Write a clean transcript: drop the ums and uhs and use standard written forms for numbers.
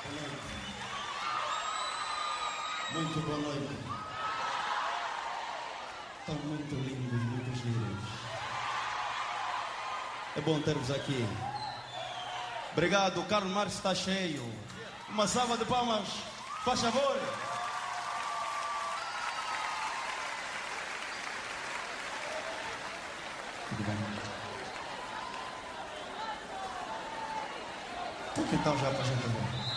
Muito boa noite. Estão muito lindos, muito giros. É bom ter-vos aqui. Obrigado, o Carlos Marques está cheio. Uma salva de palmas, faz favor. Tudo bem? Então que tal já para a gente ver?